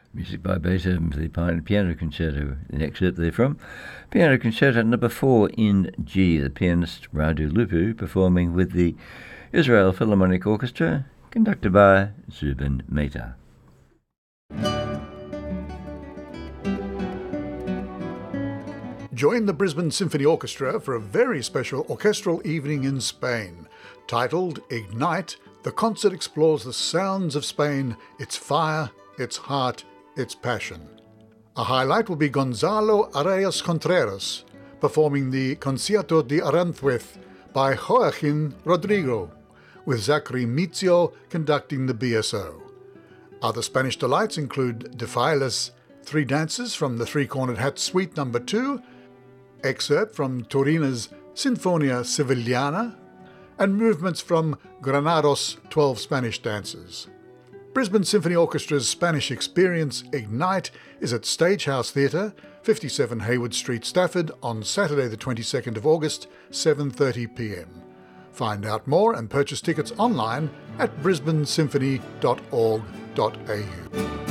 Music by Beethoven for the Piano Concerto. An excerpt there from Piano Concerto number 4 in G, the pianist Radu Lupu performing with the Israel Philharmonic Orchestra, conducted by Zubin Mehta. Join the Brisbane Symphony Orchestra for a very special orchestral evening in Spain. Titled Ignite, the concert explores the sounds of Spain, its fire, its heart, its passion. A highlight will be Gonzalo Arias Contreras performing the Concierto de Aranjuez by Joaquin Rodrigo, with Zachary Mizio conducting the BSO. Other Spanish delights include De Failas, 3 dances from the Three-Cornered Hat Suite No. 2, excerpt from Turina's Sinfonia Sevillana, and movements from Granados' 12 Spanish dances. Brisbane Symphony Orchestra's Spanish Experience Ignite is at Stagehouse Theatre, 57 Hayward Street, Stafford, on Saturday the 22nd of August, 7:30pm. Find out more and purchase tickets online at brisbanesymphony.org.au.